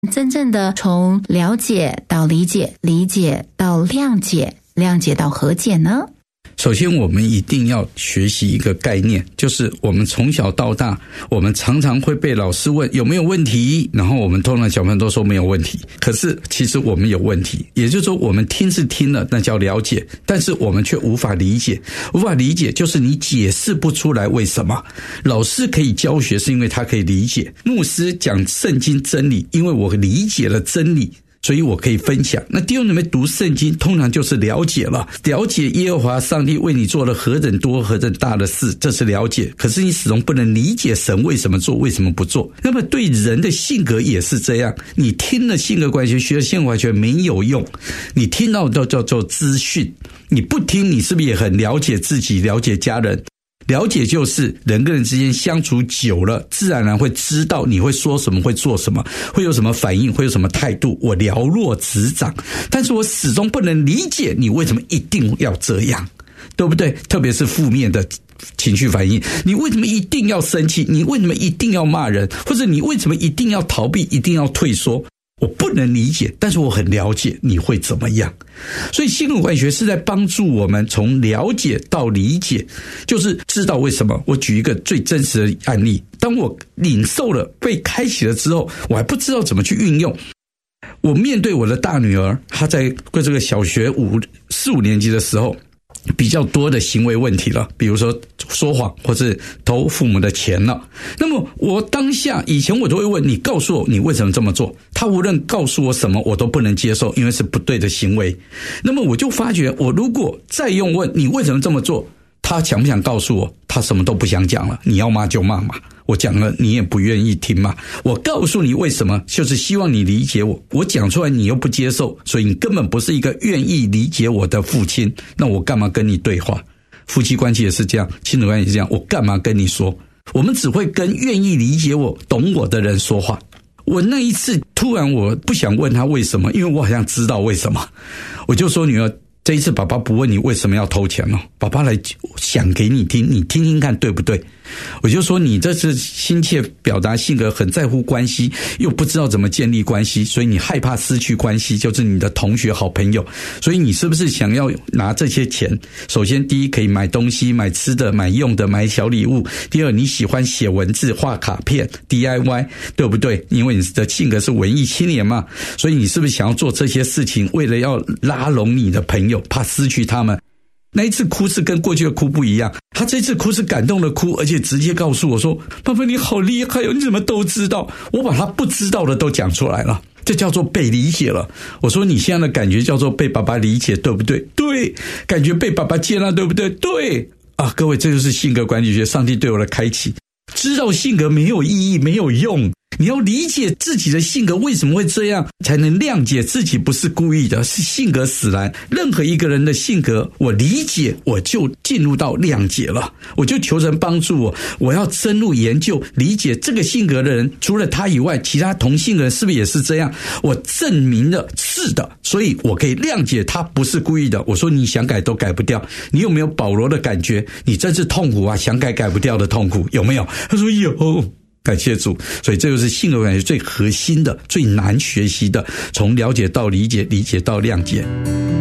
真正的从了解到理解，理解到谅解，谅解到和解呢？ 首先我们一定要学习一个概念，就是我们从小到大，我们常常会被老师问有没有问题，然后我们通常小朋友都说没有问题，可是其实我们有问题，也就是说我们听是听了，那叫了解，但是我们却无法理解。无法理解就是你解释不出来为什么。老师可以教学是因为他可以理解，牧师讲圣经真理，因为我理解了真理，所以我可以分享。那弟兄姊妹读圣经通常就是了解了，了解耶和华上帝为你做了何等多何等大的事，这是了解。可是你始终不能理解神为什么做，为什么不做。那么对人的性格也是这样，你听了性格管理学，学了性格管理学没有用，你听到的叫做资讯，你不听，你是不是也很了解自己，了解家人？了解就是人跟人之间相处久了，自然而然会知道你会说什么，会做什么，会有什么反应，会有什么态度。我了若指掌，但是我始终不能理解你为什么一定要这样，对不对？特别是负面的情绪反应，你为什么一定要生气？你为什么一定要骂人？或者你为什么一定要逃避，一定要退缩？我不能理解，但是我很了解你会怎么样。所以性格管理学是在帮助我们从了解到理解，就是知道为什么。我举一个最真实的案例，当我领受了被开启了之后，我还不知道怎么去运用。我面对我的大女儿，她在这个小学4、5年级的时候，比较多的行为问题了，比如说说谎或是偷父母的钱了。那么我当下以前我都会问你，告诉我你为什么这么做。他无论告诉我什么我都不能接受，因为是不对的行为。那么我就发觉，我如果再用问你为什么这么做，他想不想告诉我？他什么都不想讲了，你要骂就骂嘛，我讲了你也不愿意听嘛。我告诉你为什么，就是希望你理解我，我讲出来你又不接受，所以你根本不是一个愿意理解我的父亲，那我干嘛跟你对话？夫妻关系也是这样，亲子关系也是这样，我干嘛跟你说？我们只会跟愿意理解我、懂我的人说话。我那一次突然我不想问他为什么，因为我好像知道为什么，我就说女儿，这一次爸爸不问你为什么要偷钱了，爸爸来想给你听，你听听看对不对？我就说你这是心切表达性格，很在乎关系，又不知道怎么建立关系，所以你害怕失去关系，就是你的同学好朋友，所以你是不是想要拿这些钱？首先第一可以买东西，买吃的，买用的，买小礼物。第二你喜欢写文字，画卡片 DIY， 对不对？因为你的性格是文艺青年嘛，所以你是不是想要做这些事情，为了要拉拢你的朋友，怕失去他们？那一次哭是跟过去的哭不一样，他这次哭是感动的哭，而且直接告诉我说，爸爸你好厉害哦，你怎么都知道？我把他不知道的都讲出来了，这叫做被理解了。我说你现在的感觉叫做被爸爸理解，对不对？对。感觉被爸爸接纳，对不对？对。啊，各位，这就是性格管理学上帝对我的开启。知道性格没有意义，没有用，你要理解自己的性格为什么会这样，才能谅解自己不是故意的，是性格使然。任何一个人的性格我理解，我就进入到谅解了，我就求神帮助我，我要深入研究理解这个性格的人，除了他以外，其他同性的人是不是也是这样？我证明了是的，所以我可以谅解他不是故意的。我说你想改都改不掉，你有没有保罗的感觉？你真是痛苦啊，想改改不掉的痛苦，有没有？他说有。感谢主。所以这就是性格管理最核心的、最难学习的，从了解到理解，理解到谅解。